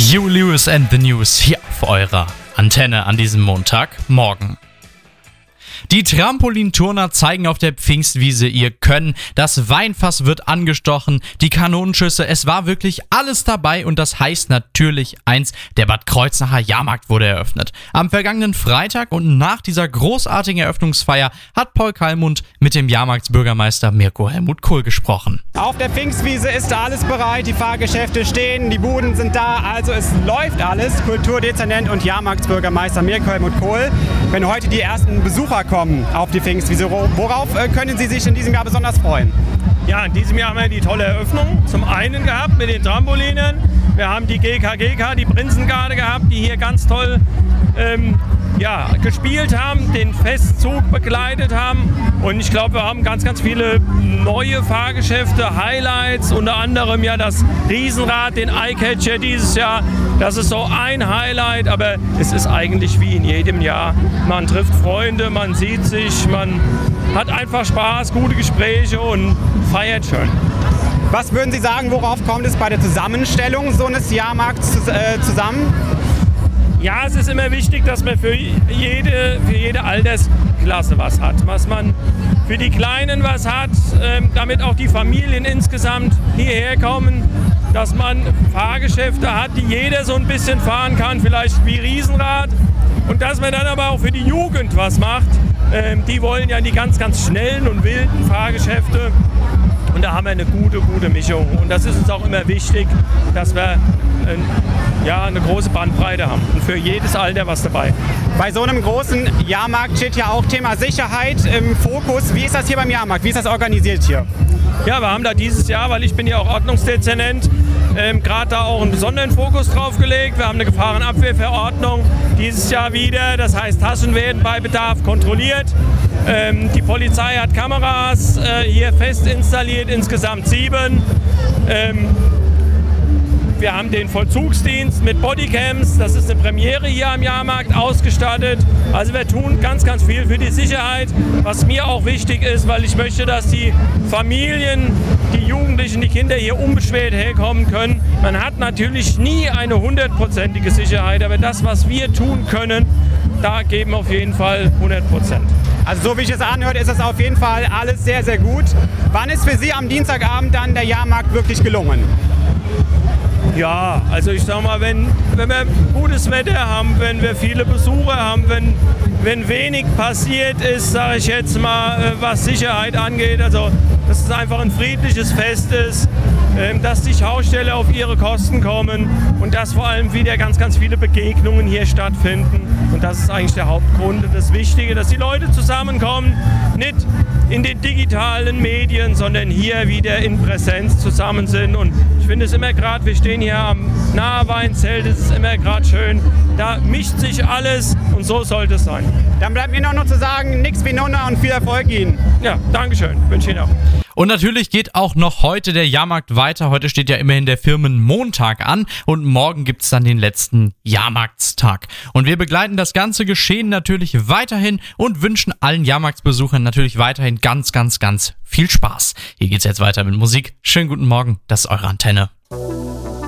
Huey Lewis and the News hier auf eurer Antenne an diesem Montagmorgen. Die Trampolinturner zeigen auf der Pfingstwiese ihr Können, das Weinfass wird angestochen, die Kanonenschüsse, es war wirklich alles dabei und das heißt natürlich eins, der Bad Kreuznacher Jahrmarkt wurde eröffnet. Am vergangenen Freitag und nach dieser großartigen Eröffnungsfeier hat Paul Kallmund mit dem Jahrmarktsbürgermeister Mirko Helmut Kohl gesprochen. Auf der Pfingstwiese ist alles bereit, die Fahrgeschäfte stehen, die Buden sind da, also es läuft alles. Kulturdezernent und Jahrmarktsbürgermeister Mirko Helmut Kohl, wenn heute die ersten Besucher kommen auf die Pfingstwiese, worauf können Sie sich in diesem Jahr besonders freuen? Ja, in diesem Jahr haben wir die tolle Eröffnung zum einen gehabt mit den Trampolinen. Wir haben die GKGK, die Prinzengarde gehabt, die hier ganz toll gespielt haben, den Festzug begleitet haben. Und ich glaube, wir haben ganz, ganz viele neue Fahrgeschäfte, Highlights, unter anderem ja das Riesenrad, den Eyecatcher dieses Jahr. Das ist so ein Highlight, aber es ist eigentlich wie in jedem Jahr. Man trifft Freunde, man sieht sich, man hat einfach Spaß, gute Gespräche und feiert schön. Was würden Sie sagen, worauf kommt es bei der Zusammenstellung so eines Jahrmarkts zusammen? Ja, es ist immer wichtig, dass man für jede Altersklasse was hat. Was man für die Kleinen was hat, damit auch die Familien insgesamt hierher kommen. Dass man Fahrgeschäfte hat, die jeder so ein bisschen fahren kann, vielleicht wie Riesenrad. Und dass man dann aber auch für die Jugend was macht. Die wollen ja die ganz, ganz schnellen und wilden Fahrgeschäfte. Und da haben wir eine gute Mischung. Und das ist uns auch immer wichtig, dass wir eine große Bandbreite haben. Und für jedes Alter was dabei. Bei so einem großen Jahrmarkt steht ja auch Thema Sicherheit im Fokus. Wie ist das hier beim Jahrmarkt? Wie ist das organisiert hier? Ja, wir haben da dieses Jahr, weil ich bin ja auch Ordnungsdezernent, gerade da auch einen besonderen Fokus drauf gelegt. Wir haben eine Gefahrenabwehrverordnung dieses Jahr wieder. Das heißt, Taschen werden bei Bedarf kontrolliert. Die Polizei hat Kameras hier fest installiert, insgesamt 7. Wir haben den Vollzugsdienst mit Bodycams, das ist eine Premiere hier am Jahrmarkt, ausgestattet. Also wir tun ganz, ganz viel für die Sicherheit, was mir auch wichtig ist, weil ich möchte, dass die Familien, die Jugendlichen, die Kinder hier unbeschwert herkommen können. Man hat natürlich nie eine 100%ige Sicherheit, aber das, was wir tun können, da geben auf jeden Fall 100%. Also so wie ich es anhört, ist es auf jeden Fall alles sehr, sehr gut. Wann ist für Sie am Dienstagabend dann der Jahrmarkt wirklich gelungen? Ja, also ich sag mal, wenn wir gutes Wetter haben, wenn wir viele Besucher haben, wenn wenig passiert ist, sage ich jetzt mal, was Sicherheit angeht, also dass es einfach ein friedliches Fest ist, dass die Schausteller auf ihre Kosten kommen und dass vor allem wieder ganz, ganz viele Begegnungen hier stattfinden. Und das ist eigentlich der Hauptgrund und das Wichtige, dass die Leute zusammenkommen, nicht in den digitalen Medien, sondern hier wieder in Präsenz zusammen sind. Und ich finde es immer gerade, wir stehen hier am Nahweinzelt, es ist immer gerade schön, da mischt sich alles und so sollte es sein. Dann bleibt mir noch zu sagen, nix wie Nonna und viel Erfolg Ihnen. Ja, Dankeschön, wünsche Ihnen auch. Und natürlich geht auch noch heute der Jahrmarkt weiter. Heute steht ja immerhin der Firmenmontag an und morgen gibt es dann den letzten Jahrmarktstag. Und wir begleiten das ganze Geschehen natürlich weiterhin und wünschen allen Jahrmarktsbesuchern natürlich weiterhin ganz, ganz, ganz viel Spaß. Hier geht's jetzt weiter mit Musik. Schönen guten Morgen, das ist eure Antenne.